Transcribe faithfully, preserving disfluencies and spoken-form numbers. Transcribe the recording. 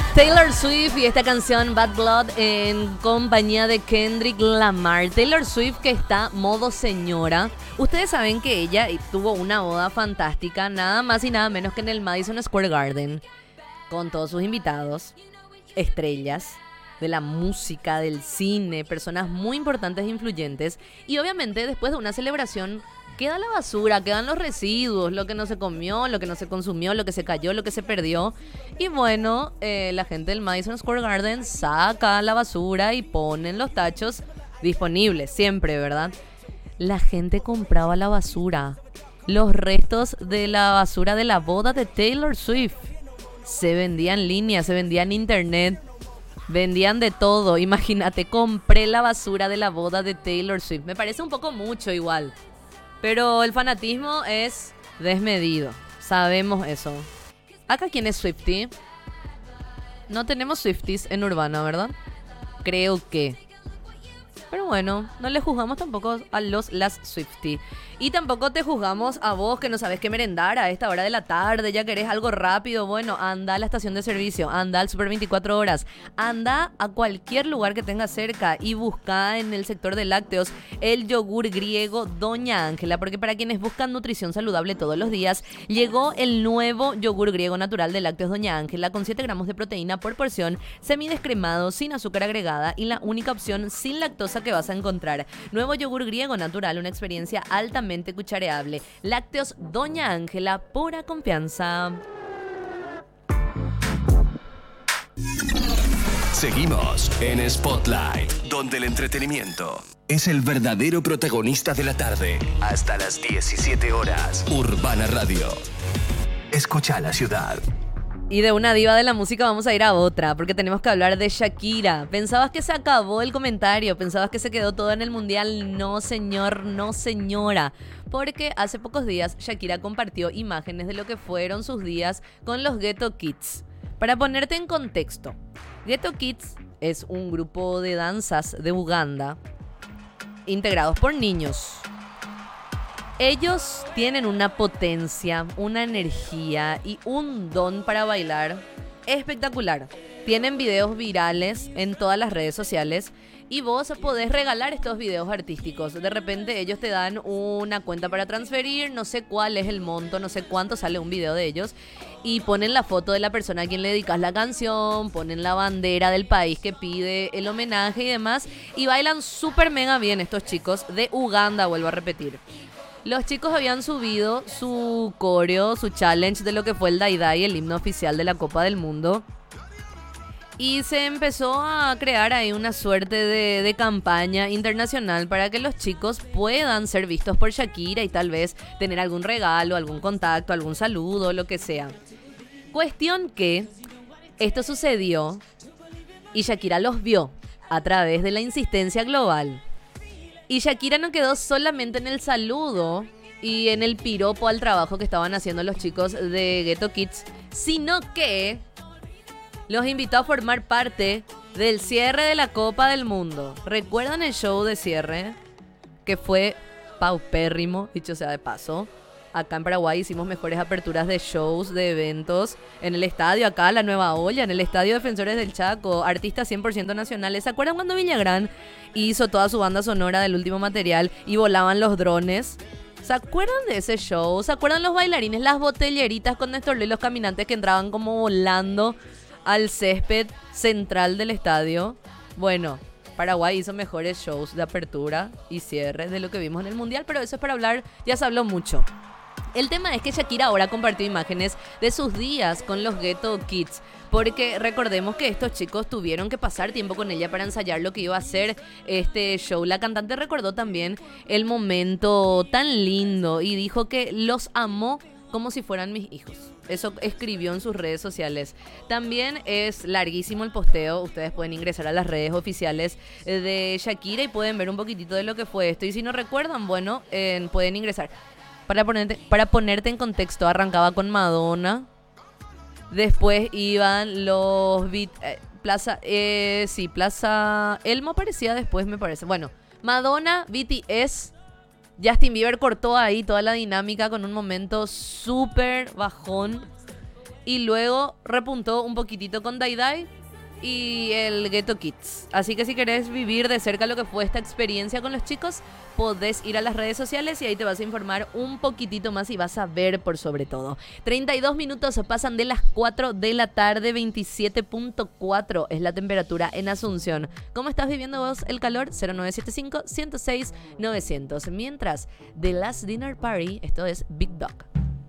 Taylor Swift y esta canción Bad Blood en compañía de Kendrick Lamar. Taylor Swift que está modo señora. Ustedes saben que ella tuvo una boda fantástica, nada más y nada menos que en el Madison Square Garden, con todos sus invitados, estrellas de la música, del cine, personas muy importantes e influyentes. Y obviamente después de una celebración queda la basura, quedan los residuos, lo que no se comió, lo que no se consumió, lo que se cayó, lo que se perdió. Y bueno, eh, la gente del Madison Square Garden saca la basura y ponen los tachos disponibles, siempre, ¿verdad? La gente compraba la basura, los restos de la basura de la boda de Taylor Swift. Se vendía en línea, se vendía en internet, vendían de todo. Imagínate, compré la basura de la boda de Taylor Swift. Me parece un poco mucho igual. Pero el fanatismo es desmedido. Sabemos eso. ¿Acá quién es Swiftie? No tenemos Swifties en Urbana, ¿verdad? Creo que. Pero bueno, no le juzgamos tampoco a los las Swiftie. Y tampoco te juzgamos a vos que no sabes qué merendar a esta hora de la tarde, ya querés algo rápido. Bueno, anda a la estación de servicio, anda al Super veinticuatro horas, anda a cualquier lugar que tengas cerca y busca en el sector de lácteos el yogur griego Doña Ángela, porque para quienes buscan nutrición saludable todos los días, llegó el nuevo yogur griego natural de lácteos Doña Ángela con siete gramos de proteína por porción, semidescremado, sin azúcar agregada y la única opción sin lactosa que vas a encontrar. Nuevo yogur griego natural, una experiencia altamente cuchareable. Lácteos Doña Ángela, pura confianza. Seguimos en Spotlight, donde el entretenimiento es el verdadero protagonista de la tarde. Hasta las diecisiete horas. Urbana Radio. Escucha la ciudad. Y de una diva de la música vamos a ir a otra, porque tenemos que hablar de Shakira. ¿Pensabas que se acabó el comentario? ¿Pensabas que se quedó todo en el mundial? No, señor, no, señora. Porque hace pocos días Shakira compartió imágenes de lo que fueron sus días con los Ghetto Kids. Para ponerte en contexto, Ghetto Kids es un grupo de danzas de Uganda integrados por niños. Ellos tienen una potencia, una energía y un don para bailar espectacular. Tienen videos virales en todas las redes sociales y vos podés regalar estos videos artísticos. De repente ellos te dan una cuenta para transferir, no sé cuál es el monto, no sé cuánto sale un video de ellos, y ponen la foto de la persona a quien le dedicas la canción, ponen la bandera del país que pide el homenaje y demás, y bailan súper mega bien estos chicos de Uganda, vuelvo a repetir. Los chicos habían subido su coreo, su challenge de lo que fue el Dai Dai, el himno oficial de la Copa del Mundo. Y se empezó a crear ahí una suerte de, de campaña internacional para que los chicos puedan ser vistos por Shakira y tal vez tener algún regalo, algún contacto, algún saludo, lo que sea. Cuestión que esto sucedió y Shakira los vio a través de la insistencia global. Y Shakira no quedó solamente en el saludo y en el piropo al trabajo que estaban haciendo los chicos de Ghetto Kids, sino que los invitó a formar parte del cierre de la Copa del Mundo. ¿Recuerdan el show de cierre? Que fue paupérrimo, dicho sea de paso. Acá en Paraguay hicimos mejores aperturas de shows, de eventos. En el estadio, acá, La Nueva Olla, en el Estadio Defensores del Chaco, artistas cien por ciento nacionales. ¿Se acuerdan cuando Villagrán hizo toda su banda sonora del último material y volaban los drones? ¿Se acuerdan de ese show? ¿Se acuerdan los bailarines, las botelleritas con Néstor y los caminantes que entraban como volando al césped central del estadio? Bueno, Paraguay hizo mejores shows de apertura y cierre de lo que vimos en el Mundial, pero eso es para hablar, ya se habló mucho. El tema es que Shakira ahora compartió imágenes de sus días con los Ghetto Kids, porque recordemos que estos chicos tuvieron que pasar tiempo con ella para ensayar lo que iba a ser este show. La cantante recordó también el momento tan lindo y dijo que los amó como si fueran mis hijos. Eso escribió en sus redes sociales. También es larguísimo el posteo. Ustedes pueden ingresar a las redes oficiales de Shakira y pueden ver un poquitito de lo que fue esto. Y si no recuerdan, bueno, eh, pueden ingresar. Para ponerte, para ponerte en contexto, arrancaba con Madonna. Después iban los... Beat, eh, Plaza... Eh, sí, Plaza... Elmo parecía después, me parece. Bueno, Madonna, B T S... Justin Bieber cortó ahí toda la dinámica con un momento súper bajón. y luego repuntó un poquitito con Dai Dai y el Ghetto Kids. Así que si querés vivir de cerca lo que fue esta experiencia con los chicos, podés ir a las redes sociales y ahí te vas a informar un poquitito más y vas a ver por sobre todo. treinta y dos minutos pasan de las cuatro de la tarde, veintisiete punto cuatro es la temperatura en Asunción. ¿Cómo estás viviendo vos el calor? cero nueve siete cinco, uno cero seis, nueve cero cero. Mientras, The Last Dinner Party, esto es Big Dog.